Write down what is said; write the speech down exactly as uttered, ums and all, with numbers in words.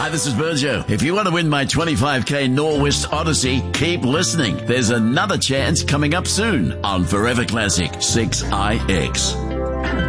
Hi, this is Virgil. If you want to win my twenty-five K Norwest Odyssey, keep listening. There's another chance coming up soon on Forever Classic six I X.